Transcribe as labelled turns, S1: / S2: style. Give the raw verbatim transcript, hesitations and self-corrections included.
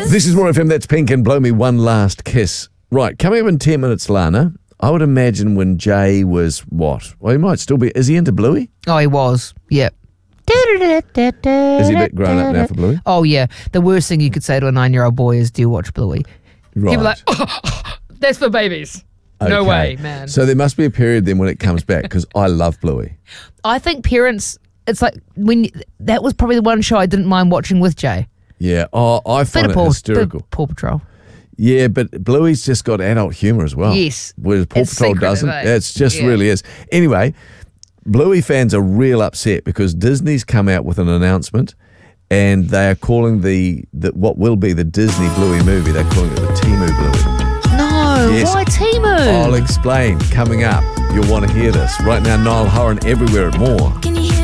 S1: This is More F M, that's Pink and Blow Me One Last Kiss. Right, coming up in ten minutes, Lana, I would imagine when Jay was what? Well, he might still be. Is he into Bluey?
S2: Oh, he was. Yep.
S1: Is he a bit grown up now for Bluey?
S2: Oh, yeah. The worst thing you could say to a nine-year-old boy is, do you watch Bluey?
S1: Right.
S2: He'd be like, oh, that's for babies. No
S1: Okay.
S2: way, man.
S1: So there must be a period then when it comes back, because I love Bluey.
S2: I think parents, it's like, when you, that was probably the one show I didn't mind watching with Jay.
S1: Yeah. Oh, I
S2: Bit
S1: find
S2: of
S1: it
S2: Paw,
S1: hysterical.
S2: bit of Paw Patrol.
S1: Yeah, but Bluey's just got adult humour as well.
S2: Yes.
S1: Whereas Paw
S2: It's
S1: Patrol
S2: secretive,
S1: doesn't.
S2: eh?
S1: It's just
S2: Yeah.
S1: really is. Anyway, Bluey fans are real upset because Disney's come out with an announcement and they are calling the, the what will be the Disney Bluey movie, they're calling it the Temu Bluey.
S2: No,
S1: Yes.
S2: why Timu?
S1: I'll explain coming up. You'll want to hear this. Right now, Niall Horan everywhere at More.